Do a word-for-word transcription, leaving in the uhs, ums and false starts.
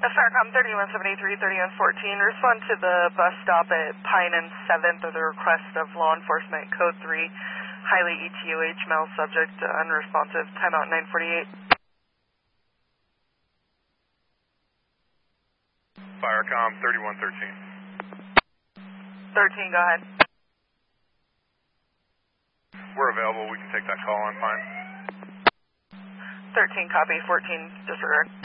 Firecom thirty-one seventy-three, thirty-one fourteen, respond to the bus stop at Pine and seventh at the request of law enforcement, code three, highly E T O H, male subject, uh, unresponsive, timeout nine forty-eight. Firecom thirty-one thirteen. thirteen, go ahead. We're available, we can take that call on fine. thirteen, copy, fourteen, disregard.